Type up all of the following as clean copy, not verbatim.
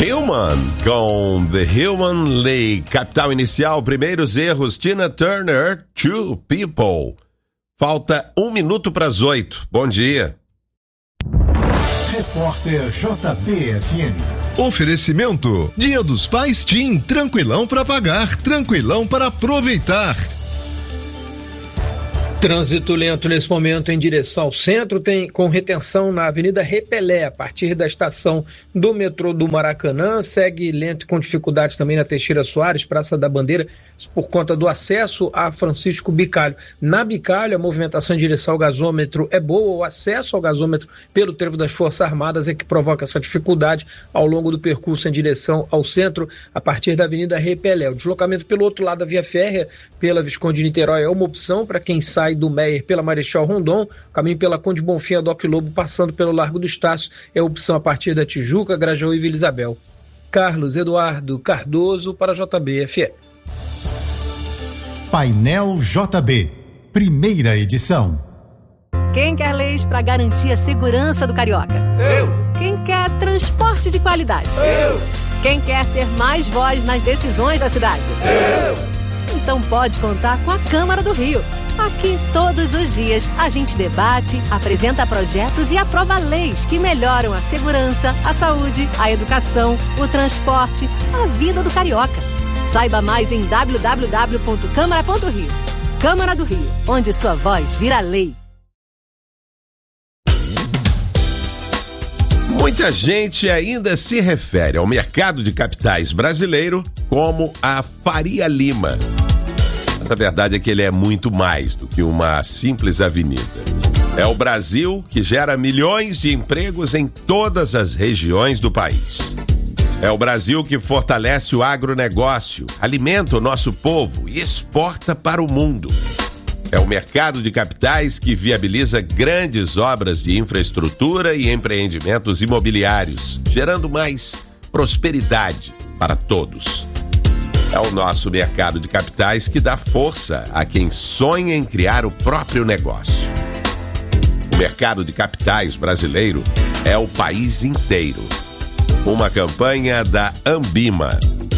Human, com The Human League. Capital inicial, primeiros erros, Tina Turner, Two People. Falta 1 minuto para as 8. Bom dia. Repórter JBFM. Oferecimento: Dia dos Pais TIM, tranquilão para pagar, tranquilão para aproveitar. Trânsito lento nesse momento em direção ao centro, tem com retenção na Avenida Repelé, a partir da estação do metrô do Maracanã, segue lento e com dificuldades também na Teixeira Soares, Praça da Bandeira, por conta do acesso a Francisco Bicalho. Na Bicalho, a movimentação em direção ao gasômetro é boa, o acesso ao gasômetro pelo trevo das Forças Armadas é que provoca essa dificuldade ao longo do percurso em direção ao centro, a partir da Avenida Repelé. O deslocamento pelo outro lado da via férrea, pela Visconde de Niterói, é uma opção para quem sai do Meier pela Marechal Rondon, caminho pela Conde Bonfim a Doc Lobo, passando pelo Largo do Estácio, é opção a partir da Tijuca, Grajaú e Vila Isabel. Carlos Eduardo Cardoso para JBFM. Painel JB, primeira edição. Quem quer leis para garantir a segurança do carioca? Eu. Quem quer transporte de qualidade? Eu. Quem quer ter mais voz nas decisões da cidade? Eu. Então pode contar com a Câmara do Rio. Aqui, todos os dias, a gente debate, apresenta projetos e aprova leis que melhoram a segurança, a saúde, a educação, o transporte, a vida do carioca. Saiba mais em www.câmara.rio. Câmara do Rio, onde sua voz vira lei. Muita gente ainda se refere ao mercado de capitais brasileiro como a Faria Lima. Mas a verdade é que ele é muito mais do que uma simples avenida. É o Brasil que gera milhões de empregos em todas as regiões do país. É o Brasil que fortalece o agronegócio, alimenta o nosso povo e exporta para o mundo. É o mercado de capitais que viabiliza grandes obras de infraestrutura e empreendimentos imobiliários, gerando mais prosperidade para todos. É o nosso mercado de capitais que dá força a quem sonha em criar o próprio negócio. O mercado de capitais brasileiro é o país inteiro. Uma campanha da Ambima.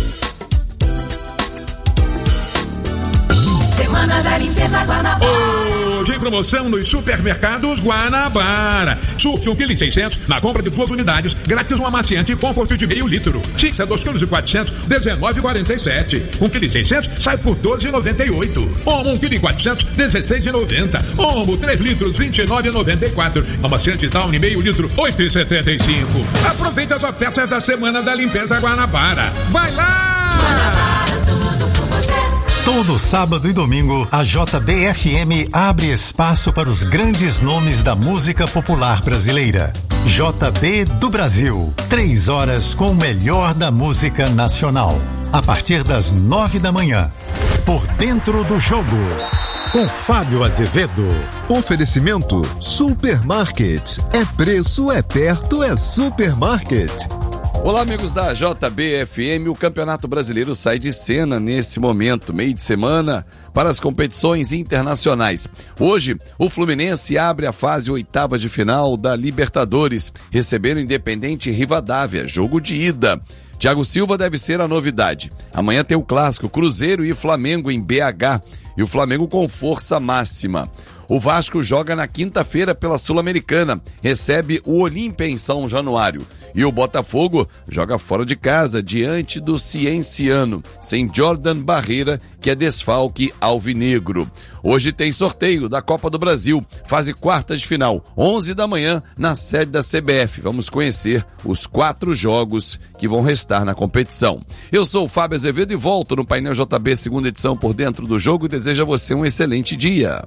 Semana da Limpeza Guanabara. Hoje em promoção nos supermercados Guanabara. Surf 1,6 kg na compra de 2 unidades, grátis um amaciante Comfort de meio litro. Fixa 2,4 kg, R$19,47. 1,6 kg sai por R$12,98. Omo 1,4 kg, R$16,90. Omo 3 litros, R$29,94. Amaciante Downy meio litro, R$8,75. Aproveite as ofertas da Semana da Limpeza Guanabara. Vai lá! Guanabara, tudo por você. Todo sábado e domingo, a JBFM abre espaço para os grandes nomes da música popular brasileira. JB do Brasil, 3 horas com o melhor da música nacional. A partir das 9 da manhã. Por Dentro do Jogo, com Fábio Azevedo. Oferecimento: Supermarket. É preço, é perto, é Supermarket. Olá, amigos da JBFM. O Campeonato Brasileiro sai de cena nesse momento, meio de semana, para as competições internacionais. Hoje, o Fluminense abre a fase 8ª de final da Libertadores, recebendo o Independente Rivadavia, jogo de ida. Thiago Silva deve ser a novidade. Amanhã tem o clássico Cruzeiro e Flamengo em BH, e o Flamengo com força máxima. O Vasco joga na quinta-feira pela Sul-Americana, recebe o Olímpia em São Januário. E o Botafogo joga fora de casa, diante do Cienciano, sem Jordan Barreira, que é desfalque alvinegro. Hoje tem sorteio da Copa do Brasil, fase quartas de final, 11 da manhã, na sede da CBF. Vamos conhecer os 4 jogos que vão restar na competição. Eu sou o Fábio Azevedo e volto no Painel JB, segunda edição, Por Dentro do Jogo, e desejo a você um excelente dia.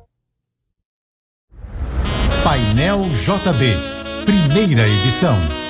Painel JB, primeira edição.